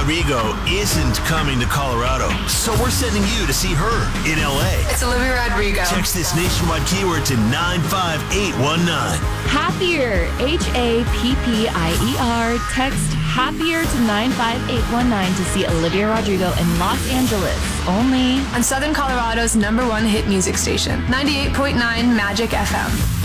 Rodrigo isn't coming to Colorado, so we're sending you to see her in LA. It's Olivia Rodrigo. Text this nationwide keyword to 95819. Happier, Happier. Text Happier to 95819 to see Olivia Rodrigo in Los Angeles. Only on Southern Colorado's #1 hit music station, 98.9 Magic FM.